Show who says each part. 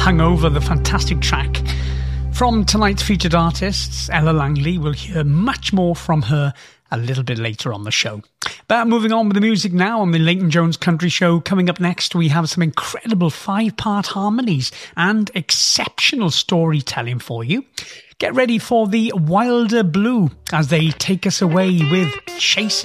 Speaker 1: Hungover, the fantastic track from tonight's featured artists, Ella Langley. We'll hear much more from her a little bit later on the show. But moving on with the music now on the Leighton Jones Country Show. Coming up next, we have some incredible 5-part harmonies and exceptional storytelling for you. Get ready for the Wilder Blue as they take us away with Chasing